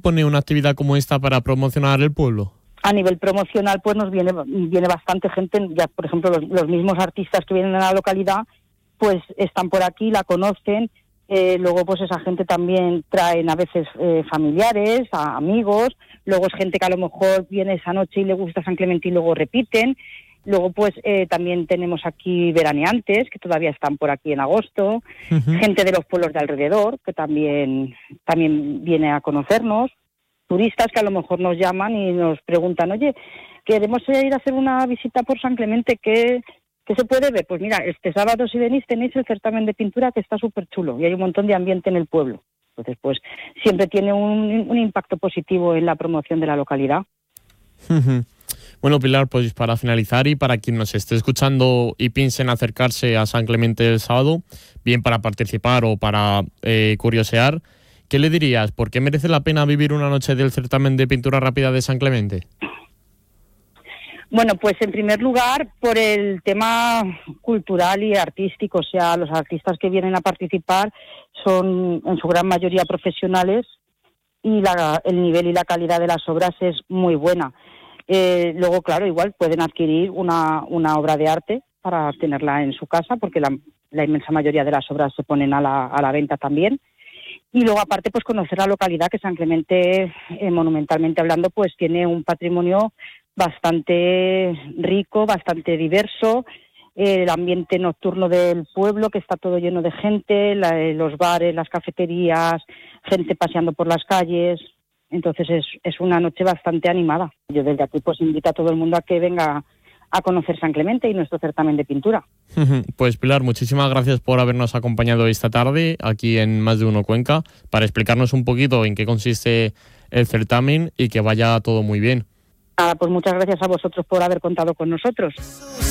supone una actividad como esta para promocionar el pueblo? A nivel promocional, pues nos viene bastante gente, ya por ejemplo los mismos artistas que vienen a la localidad, pues están por aquí, la conocen, luego pues esa gente también traen a veces familiares, amigos, luego es gente que a lo mejor viene esa noche y le gusta San Clemente y luego repiten, luego pues también tenemos aquí veraneantes que todavía están por aquí en agosto, gente de los pueblos de alrededor que también viene a conocernos, turistas que a lo mejor nos llaman y nos preguntan, oye, queremos ir a hacer una visita por San Clemente, ¿qué se puede ver? Pues mira, este sábado si venís tenéis el certamen de pintura que está súper chulo y hay un montón de ambiente en el pueblo. Entonces, pues siempre tiene un impacto positivo en la promoción de la localidad. Bueno, Pilar, pues para finalizar y para quien nos esté escuchando y piense en acercarse a San Clemente el sábado, bien para participar o para curiosear, ¿qué le dirías? ¿Por qué merece la pena vivir una noche del certamen de pintura rápida de San Clemente? Bueno, pues en primer lugar por el tema cultural y artístico, o sea, los artistas que vienen a participar son en su gran mayoría profesionales y el nivel y la calidad de las obras es muy buena. Luego, claro, igual pueden adquirir una obra de arte para tenerla en su casa, porque la inmensa mayoría de las obras se ponen a la venta también. Y luego, aparte, pues conocer la localidad, que San Clemente, monumentalmente hablando, pues tiene un patrimonio bastante rico, bastante diverso. El ambiente nocturno del pueblo, que está todo lleno de gente, los bares, las cafeterías, gente paseando por las calles. Entonces es una noche bastante animada. Yo desde aquí pues invito a todo el mundo a que venga a conocer San Clemente y nuestro certamen de pintura. Pues Pilar, muchísimas gracias por habernos acompañado esta tarde aquí en Más de Uno Cuenca para explicarnos un poquito en qué consiste el certamen y que vaya todo muy bien. Nada, pues muchas gracias a vosotros por haber contado con nosotros.